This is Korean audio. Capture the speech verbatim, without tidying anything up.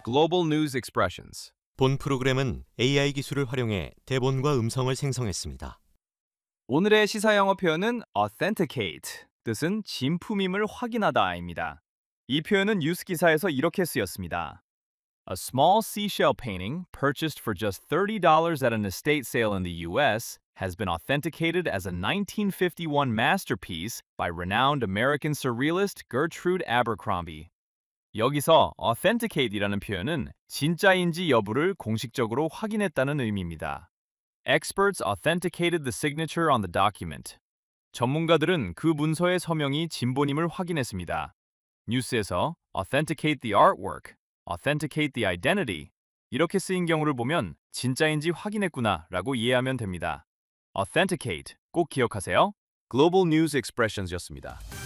Global News Expressions. 본 프로그램은 에이아이 기술을 활용해 대본과 음성을 생성했습니다. 오늘의 시사 영어 표현은 authenticate, 뜻은 진품임을 확인하다입니다. 이 표현은 뉴스 기사에서 이렇게 쓰였습니다. A small seashell painting purchased for just thirty dollars at an estate sale in the U S has been authenticated as a nineteen fifty-one masterpiece by renowned American surrealist Gertrude Abercrombie. 여기서 authenticate이라는 표현은 진짜인지 여부를 공식적으로 확인했다는 의미입니다. Experts authenticated the signature on the document. 전문가들은 그 문서의 서명이 진본임을 확인했습니다. 뉴스에서 authenticate the artwork, authenticate the identity 이렇게 쓰인 경우를 보면 진짜인지 확인했구나 라고 이해하면 됩니다. authenticate 꼭 기억하세요. Global News Expressions였습니다.